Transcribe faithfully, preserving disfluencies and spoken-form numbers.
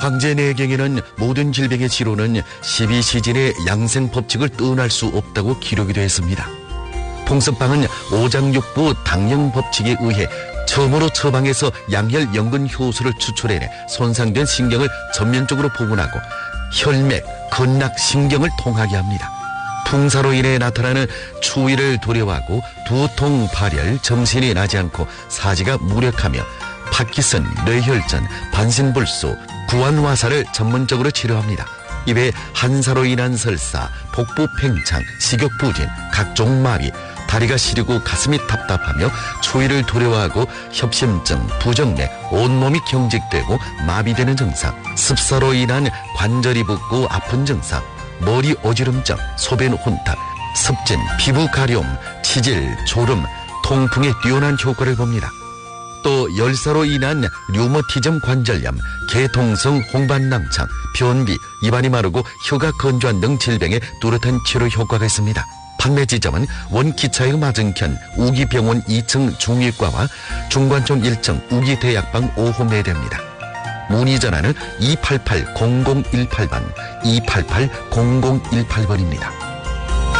황제내경에는 모든 질병의 치료는 십이시진의 양생법칙을 떠날 수 없다고 기록이 되어 있습니다. 풍습방은 오장육부 당영법칙에 의해 처음으로 처방해서 양혈 연근 효소를 추출해내 손상된 신경을 전면적으로 복원하고 혈맥, 근락, 신경을 통하게 합니다. 풍사로 인해 나타나는 추위를 두려워하고 두통, 발열, 정신이 나지 않고 사지가 무력하며 파키슨, 뇌혈전, 반신불수, 구안화사를 전문적으로 치료합니다. 이외에 한사로 인한 설사, 복부 팽창, 식욕부진, 각종 마비, 다리가 시리고 가슴이 답답하며 추위를 두려워하고 협심증, 부정맥, 온몸이 경직되고 마비되는 증상, 습사로 인한 관절이 붓고 아픈 증상, 머리 어지럼증, 소변 혼탁, 습진, 피부 가려움, 치질, 졸음, 통풍에 뛰어난 효과를 봅니다. 또 열사로 인한 류머티즘 관절염, 개통성 홍반낭창, 변비, 입안이 마르고 혀가 건조한 등 질병에 뚜렷한 치료 효과가 있습니다. 판매 지점은 원기차역 맞은편 우기병원 이층 중위과와 중관청 일층 우기대약방 오 호 매대입니다. 문의 전화는 이팔팔 공공일팔 번, 이팔팔 공공일팔 번입니다.